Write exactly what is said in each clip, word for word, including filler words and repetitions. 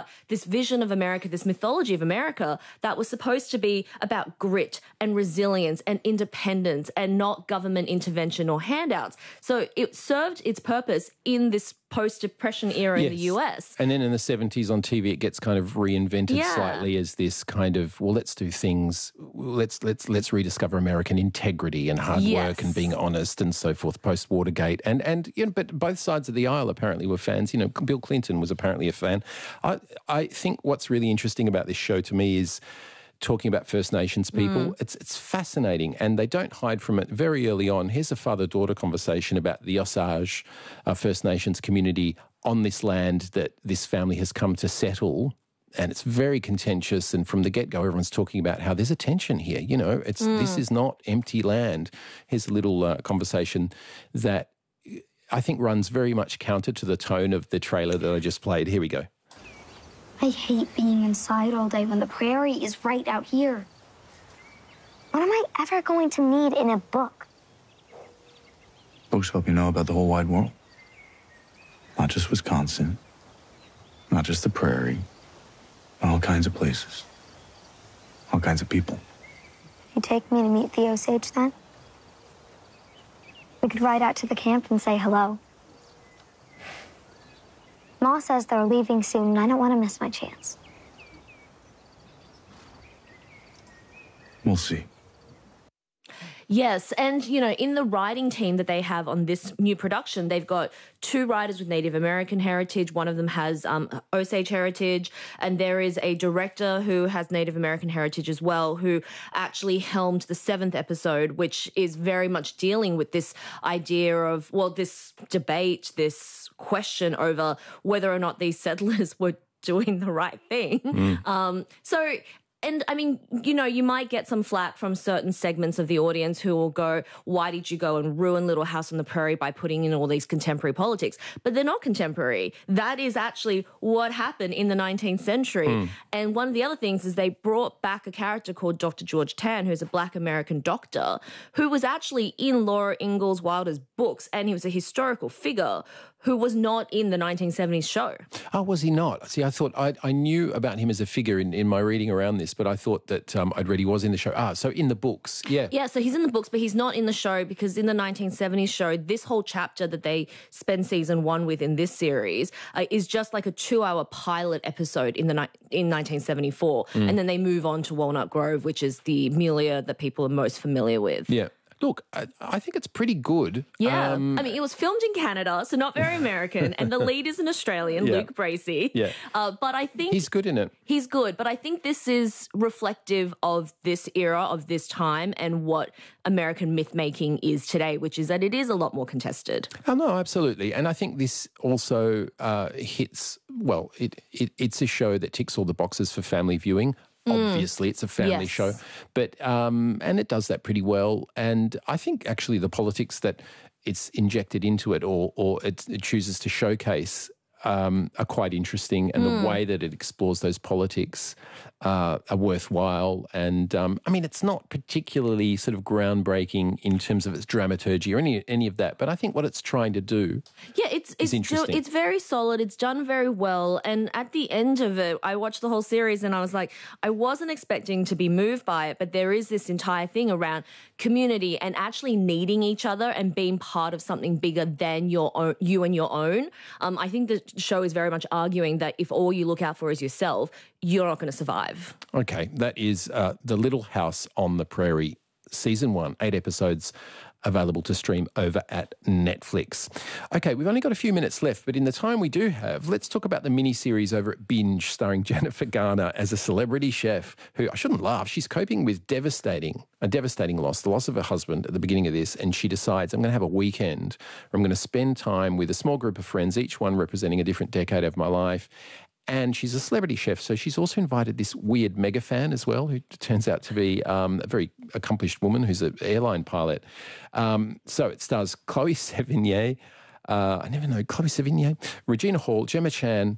about this vision of America, this mythology of America that was supposed to be about grit and resilience and independence and not government intervention or handouts. So it served its purpose in this post-Depression era yes. in the U S. And then in the seventies on T V, it gets kind of reinvented yeah. slightly as this kind of, well, let's do things, let's let's let's rediscover American integrity and hard yes. work and being honest and so forth, post-Watergate. And, and you know, but both sides of the aisle apparently were fans. You know, Bill Clinton was apparently a fan. I, I think what's really interesting about this show to me is talking about First Nations people. Mm. It's it's fascinating, and they don't hide from it very early on. Here's a father-daughter conversation about the Osage uh, First Nations community on this land that this family has come to settle, and it's very contentious, and from the get-go, everyone's talking about how there's a tension here. You know, it's mm. this is not empty land. Here's a little uh, conversation that I think runs very much counter to the tone of the trailer that I just played. Here we go. I hate being inside all day when the prairie is right out here. What am I ever going to need in a book? Books help you know about the whole wide world. Not just Wisconsin, not just the prairie, but all kinds of places, all kinds of people. You take me to meet the Osage then? We could ride out to the camp and say hello. Ma says they're leaving soon, and I don't want to miss my chance. We'll see. Yes, and, you know, in the writing team that they have on this new production, they've got two writers with Native American heritage. One of them has um, Osage heritage, and there is a director who has Native American heritage as well, who actually helmed the seventh episode, which is very much dealing with this idea of, well, this debate, this question over whether or not these settlers were doing the right thing. Mm. Um, so... And, I mean, you know, you might get some flack from certain segments of the audience who will go, why did you go and ruin Little House on the Prairie by putting in all these contemporary politics? But they're not contemporary. That is actually what happened in the nineteenth century. Mm. And one of the other things is they brought back a character called Doctor George Tan, who's a Black American doctor, who was actually in Laura Ingalls Wilder's books, and he was a historical figure who was not in the nineteen seventies show. Oh, was he not? See, I thought I, I knew about him as a figure in, in my reading around this, but I thought that um, I'd read he was in the show. Ah, so in the books, yeah. Yeah, so he's in the books, but he's not in the show because in the nineteen seventies show, this whole chapter that they spend season one with in this series uh, is just like a two-hour pilot episode in the ni- in nineteen seventy-four. Mm. And then they move on to Walnut Grove, which is the milieu that people are most familiar with. Yeah. Look, I, I think it's pretty good. Yeah. Um, I mean, it was filmed in Canada, so not very American, and the lead is an Australian, yeah. Luke Bracey. Yeah. Uh, but I think... He's good in it. He's good, but I think this is reflective of this era, of this time, and what American myth-making is today, which is that it is a lot more contested. Oh, no, absolutely. And I think this also uh, hits... Well, it, it it's a show that ticks all the boxes for family viewing. Obviously, mm. it's a family yes. show, but um, and it does that pretty well. And I think actually the politics that it's injected into it, or or it, it chooses to showcase, um, are quite interesting, and mm. the way that it explores those politics uh, are worthwhile. And um, I mean, it's not particularly sort of groundbreaking in terms of its dramaturgy or any any of that, but I think what it's trying to do, yeah, it's it's interesting. Do, it's very solid. It's done very well. And at the end of it, I watched the whole series, and I was like, I wasn't expecting to be moved by it, but there is this entire thing around community and actually needing each other and being part of something bigger than your own, you and your own. Um, I think the show is very much arguing that if all you look out for is yourself, you're not going to survive. Okay, that is uh, The Little House on the Prairie, Season one, eight episodes available to stream over at Netflix. Okay, we've only got a few minutes left, but in the time we do have, let's talk about the miniseries over at Binge starring Jennifer Garner as a celebrity chef who, I shouldn't laugh, she's coping with devastating, a devastating loss, the loss of her husband at the beginning of this, and she decides, I'm going to have a weekend where I'm going to spend time with a small group of friends, each one representing a different decade of my life. And she's a celebrity chef, so she's also invited this weird mega fan as well, who turns out to be um, a very accomplished woman who's an airline pilot. Um, so it stars Chloe Sevigny, uh, I never know, Chloe Sevigny, Regina Hall, Gemma Chan,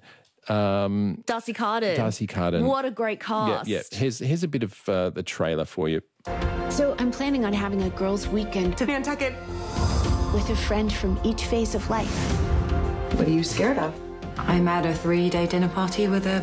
um, Darcy Carden. Darcy Carden. What a great cast. Yeah, yeah. Here's, here's a bit of uh, the trailer for you. So I'm planning on having a girls' weekend to Nantucket with a friend from each phase of life. What are you scared of? I'm at a three-day dinner party with a